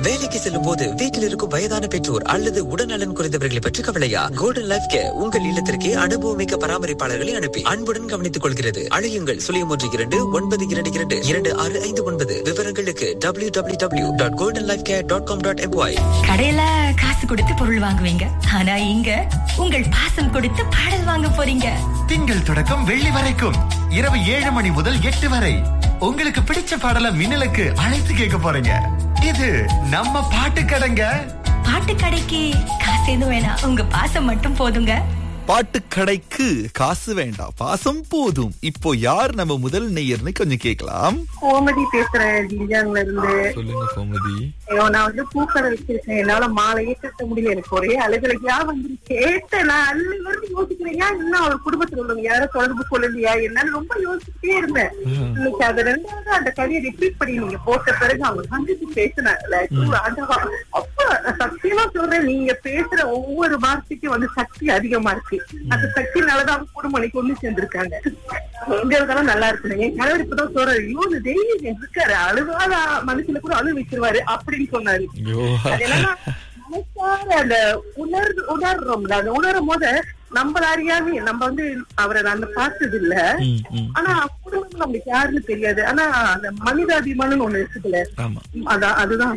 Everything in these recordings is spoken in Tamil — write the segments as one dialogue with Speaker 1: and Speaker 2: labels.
Speaker 1: வேலைக்கு செல்லும் போது வீட்டில் இருக்கும் வயதான பெற்றோர் அல்லது உடல்நலன் குறைந்தவர்களை பற்றி கவலையா? கோல்டன் லைஃப் கேர் உங்கள் இல்லத்திற்கே அனுபவமிக்க பராமரிப்பாளர்களை அனுப்பி அன்புடன் கவனித்துக் கொள்கிறது. அழையுங்கள் 0119222659. விவரங்களுக்கு www.goldenlifecare.com.my.
Speaker 2: கடையில காசு கொடுத்து பொருள் வாங்குவீங்க, ஆனா இங்க உங்கள் பாசம் கொடுத்து பாடல் வாங்க போறீங்க.
Speaker 3: திங்கள் தொடக்கம் வெள்ளி வரைக்கும் இரவு 7 மணி முதல் 8 வரை உங்களுக்கு பிடிச்ச பாடலை மின்னலுக்கு அழைத்து கேட்க போறீங்க. இது நம்ம பாட்டு கடைங்க.
Speaker 2: பாட்டு கடைக்கு காசு எதுவும் வேணாம், உங்க பாசம் மட்டும் போதுங்க.
Speaker 4: பாட்டுக்கடைக்கு காசு வேண்டாம், பாசம் போதும். இப்போ யார் நம்ம முதல் நேயர்னு கொஞ்சம் கேட்கலாம்.
Speaker 5: கோமதி பேசுறேன் ஜிஞ்சாங்ல இருந்து.
Speaker 4: சொல்லுங்க கோமதி.
Speaker 5: நான் வந்து பூக்கடை வச்சிருக்கேன். என்னால மாலையே கட்ட முடியல. எனக்கு ஒரே அழுகலையா வந்து கேட்டேன். நான் அள்ளி வந்து யோசிக்கிறேன், இன்னும் அவர் குடும்பத்துல உள்ளவங்க யாரும் தொடர்பு கொள்ளலையா என்னன்னு ரொம்ப யோசிச்சுட்டே இருந்தேன். இன்னைக்கு அது 2வது அந்த கதையை ரிப்பீட் பண்ணி நீங்க போட்ட பிறகு அவங்க சந்திச்சு பேசினாங்கல்ல, அப்ப சத்தியமா சொல்றேன், நீங்க பேசுற ஒவ்வொரு வார்த்தைக்கும் வந்து சக்தி அதிகமா இருக்கு. அந்த சக்தினாலதான் அவங்க குடும்பம் ஒண்ணு சேர்ந்திருக்காங்க. எங்களுக்கெல்லாம் நல்லா இருக்கு. என் கணவர் இப்பதான் சொல்றாரு, ஐயோ டெய்லி இருக்காரு, அழுவாத மனுஷன கூட அழு வச்சிருவாரு அப்படின்னு சொன்னாரு. அது என்னன்னா அந்த உணர்றோம்ல, அந்த உணரும் போது நம்மள அறியாம நம்ம வந்து அவரை அந்த பார்த்தது இல்ல. ஆனா குடும்பம் நம்மளுக்கு யாருன்னு தெரியாது. ஆனா அந்த மனிதாபிமானம் ஒண்ணு இருக்குல்ல, அதுதான்.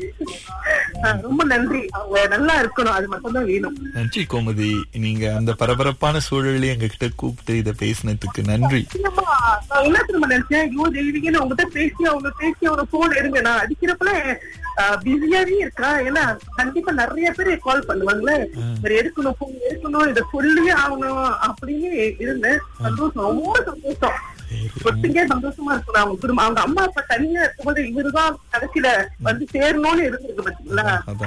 Speaker 5: ரொம்ப நன்றி. அவங்க நல்லா இருக்கணும், அது மட்டும் தான் வேணும்.
Speaker 4: நன்றி கோமதி, நீங்க அந்த பரபரப்பான சூழலையும் எங்க கிட்ட கூப்பிட்டு இதை பேசினதுக்கு நன்றி.
Speaker 5: நான் என்ன திரும்ப நினைச்சேன், ஐயோ தெய்வீகன்னு அவங்ககிட்ட பேசி அவங்க போன் எடுங்க. நான் அடிக்கிறப்பல பிஸியாவே இருக்கா. ஏன்னா கண்டிப்பா நிறைய பேர் கால் பண்ணுவாங்களே, எடுக்கணும் போன் எடுக்கணும், இதை சொல்லியே ஆகணும் அப்படின்னு இருந்தேன். சந்தோஷம், ரொம்ப சந்தோஷம். ஒட்டுக்கே சந்தோஷமா இருக்கணும். அவங்க குடும்பம், அவங்க அம்மா அப்பா தனியா இருக்கும்போது இவருதான் கடைசியில வந்து சேரணும்னு இருக்கு பாத்தீங்களா.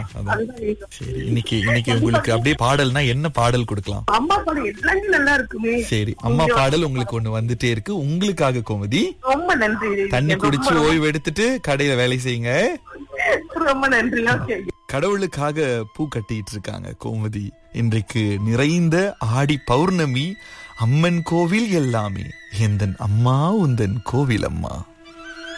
Speaker 4: இன்னைக்கு உங்களுக்கு அப்படியே பாடல்னா என்ன பாடல் கொடுக்கலாம்?
Speaker 5: அம்மா பாடல் எல்லாமே நல்லா இருக்குமே.
Speaker 4: சரி, அம்மா பாடல் உங்களுக்கு ஒண்ணு வந்துட்டே இருக்கு, உங்களுக்காக கோமதி.
Speaker 5: ரொம்ப நன்றி.
Speaker 4: தண்ணி குடிச்சு ஓய்வு எடுத்துட்டு கடையில வேலை செய்யுங்க.
Speaker 5: ரொம்ப நன்றி.
Speaker 4: கடவுளுக்காக பூ கட்டிட்டு இருக்காங்க கோமதி. இன்றைக்கு நிறைந்த ஆடி பௌர்ணமி. அம்மன் கோவில் எல்லாமே எந்தன் அம்மா உந்தன் கோவில் அம்மா.